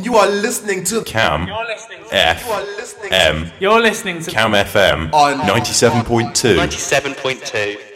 You are listening to Cam You're listening to FM You're listening to Cam FM on 97.2. 97.2.